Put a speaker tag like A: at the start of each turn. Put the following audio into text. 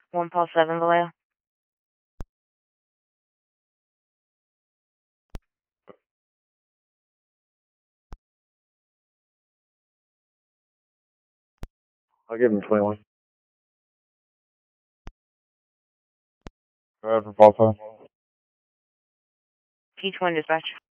A: 1 Paul 7, Vallejo.
B: I'll give him 21. Go ahead for false.
A: P1 dispatch.